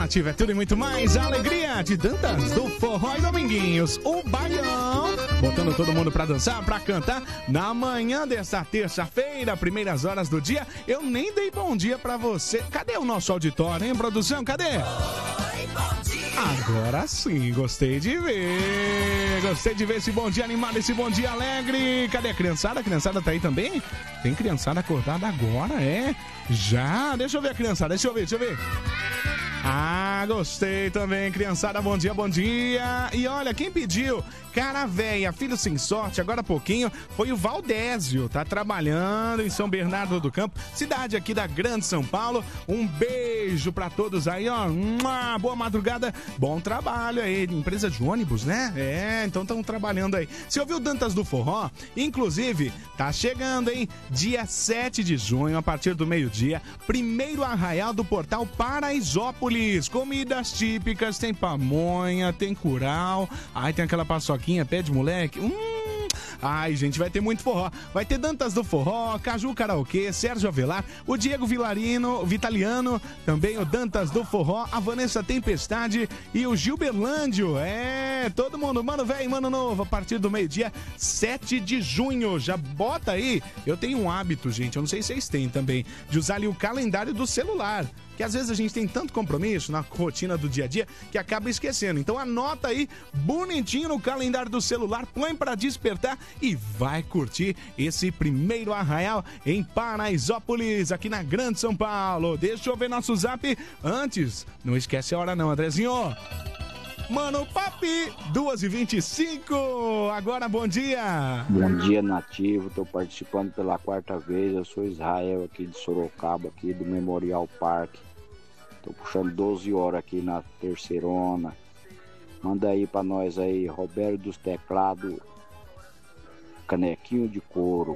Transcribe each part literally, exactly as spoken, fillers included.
Nativa é tudo e muito mais. A alegria de Dantas do Forró e Dominguinhos. O Baião. Botando todo mundo pra dançar, pra cantar. Na manhã desta terça-feira, primeiras horas do dia. Eu nem dei bom dia pra você. Cadê o nosso auditório, hein, produção? Cadê? Oi, bom dia. Agora sim, gostei de ver. Gostei de ver esse bom dia animado, esse bom dia alegre. Cadê a criançada? A criançada tá aí também? Tem criançada acordada agora, é? Já? Deixa eu ver a criançada, deixa eu ver, deixa eu ver. Ah, gostei também, criançada, bom dia, bom dia. E olha, quem pediu cara véia, filho sem sorte, agora há pouquinho, foi o Valdésio, tá trabalhando em São Bernardo do Campo, cidade aqui da Grande São Paulo. Um beijo pra todos aí, ó, uma boa madrugada, bom trabalho aí, empresa de ônibus, né? É, então estão trabalhando aí. Você ouviu Dantas do Forró? Inclusive, tá chegando, hein? Dia sete de junho, a partir do meio-dia, primeiro arraial do Portal Paraisópolis. Comidas típicas, tem pamonha, tem curau, aí tem aquela paçoquinha, pé de moleque. Hum. Ai, gente, vai ter muito forró. Vai ter Dantas do Forró, Caju Karaokê, Sérgio Avelar, o Diego Vilarino, Vitaliano, também o Dantas do Forró, a Vanessa Tempestade e o Gil Berlândio. É, todo mundo, mano velho, mano novo, a partir do meio-dia, sete de junho. Já bota aí. Eu tenho um hábito, gente, eu não sei se vocês têm também, de usar ali o calendário do celular. Que às vezes a gente tem tanto compromisso na rotina do dia a dia que acaba esquecendo. Então anota aí bonitinho no calendário do celular, põe pra despertar e vai curtir esse primeiro arraial em Paraisópolis, aqui na Grande São Paulo. Deixa eu ver nosso zap antes. Não esquece a hora não, Andrezinho. Mano Papi, duas e vinte e cinco. Agora, bom dia. Bom dia, Nativo. Estou participando pela quarta vez. Eu sou Israel, aqui de Sorocaba, aqui do Memorial Park. Estou puxando doze horas aqui na terceirona. Manda aí para nós aí, Roberto dos Teclados, canequinho de couro,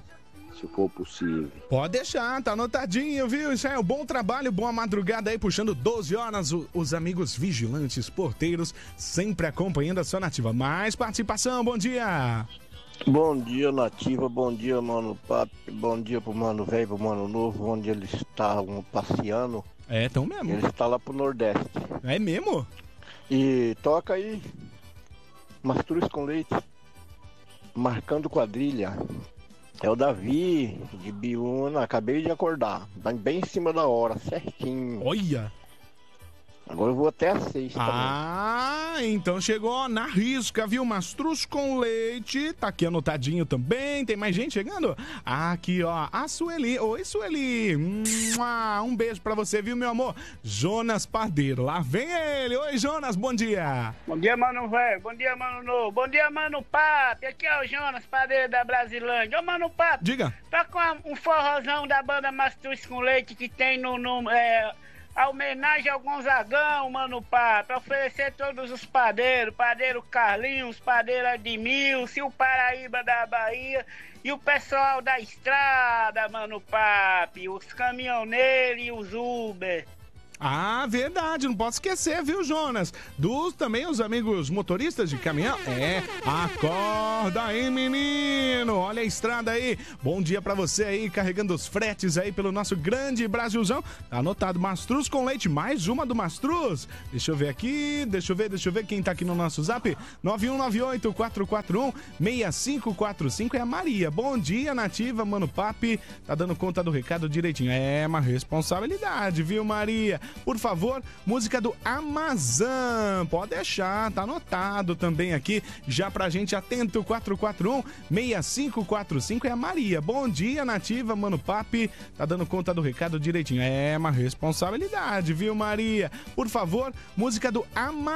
se for possível. Pode deixar, tá anotadinho, viu, Israel? Bom trabalho, boa madrugada aí, puxando doze horas, o, os amigos vigilantes, porteiros, sempre acompanhando a sua Nativa. Mais participação, bom dia! Bom dia, Nativa, bom dia, mano Papi, bom dia pro mano velho, pro mano novo, onde eles estavam passeando. É, tão mesmo. Eles estão lá pro Nordeste. É mesmo? E toca aí, Mastruz com Leite, marcando quadrilha. É o Davi, de Biúna, acabei de acordar, tá bem em cima da hora, certinho. Olha! Agora eu vou até às seis também. Ah, então chegou na risca, viu? Mastruz com leite, tá aqui anotadinho também. Tem mais gente chegando? Aqui, ó, a Sueli. Oi, Sueli. Um beijo pra você, viu, meu amor? Jonas Padeiro, lá vem ele. Oi, Jonas, bom dia. Bom dia, mano velho. Bom dia, mano novo. Bom dia, mano Papi. Aqui é o Jonas Padeiro da Brasilândia. Ô, mano Papi. Diga. Toca um forrozão da banda Mastruz com Leite que tem no... no é... a homenagem ao Gonzagão, mano Papi, pra oferecer todos os padeiros, padeiro Carlinhos, padeiro Admilson, o Paraíba da Bahia e o pessoal da estrada, mano Papi, os caminhoneiros e os Uber. Ah, verdade, não posso esquecer, viu, Jonas? Dos também os amigos motoristas de caminhão. É, acorda aí, menino. Olha a estrada aí. Bom dia pra você aí, carregando os fretes aí pelo nosso grande Brasilzão. Tá anotado, Mastruz com Leite, mais uma do Mastruz. Deixa eu ver aqui, deixa eu ver, deixa eu ver quem tá aqui no nosso zap. nove um nove oito, quatro quatro um, seis cinco quatro cinco é a Maria. Bom dia, Nativa, mano Papi. Tá dando conta do recado direitinho. É uma responsabilidade, viu, Maria? Por favor, música do Amazon. Pode deixar, tá anotado também aqui. Já pra gente, atento, quatro quatro um, seis cinco quatro cinco é a Maria. Bom dia, Nativa, mano Papi. Tá dando conta do recado direitinho. É uma responsabilidade, viu, Maria? Por favor, música do Amazon.